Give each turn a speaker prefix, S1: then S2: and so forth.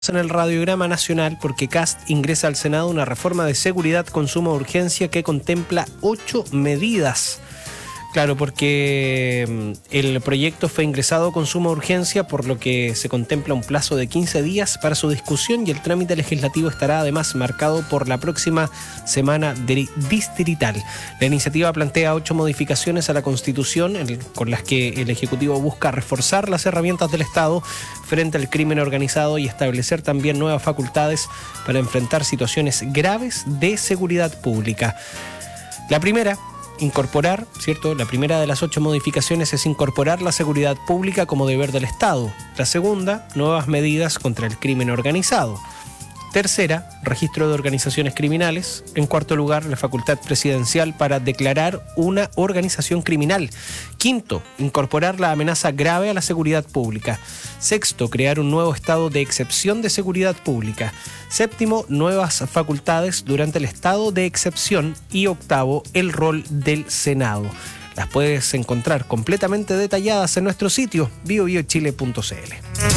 S1: En el radiograma nacional porque Kast ingresa al Senado una reforma de seguridad con suma urgencia que contempla 8 medidas. Claro, porque el proyecto fue ingresado con suma urgencia, por lo que se contempla un plazo de 15 días para su discusión y el trámite legislativo estará además marcado por la próxima semana distrital. La iniciativa plantea 8 modificaciones a la Constitución con las que el Ejecutivo busca reforzar las herramientas del Estado frente al crimen organizado y establecer también nuevas facultades para enfrentar situaciones graves de seguridad pública. La primera de las 8 modificaciones es incorporar la seguridad pública como deber del Estado. La segunda, nuevas medidas contra el crimen organizado. Tercera, registro de organizaciones criminales. En cuarto lugar, la facultad presidencial para declarar una organización criminal. Quinto, incorporar la amenaza grave a la seguridad pública. Sexto, crear un nuevo estado de excepción de seguridad pública. Séptimo, nuevas facultades durante el estado de excepción. Y octavo, el rol del Senado. Las puedes encontrar completamente detalladas en nuestro sitio biobiochile.cl.